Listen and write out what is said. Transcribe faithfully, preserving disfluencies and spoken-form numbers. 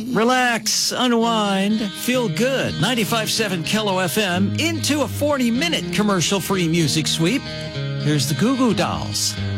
Relax, unwind, feel good. ninety-five point seven Kilo F M into a forty-minute commercial-free music sweep. Here's the Goo Goo Dolls.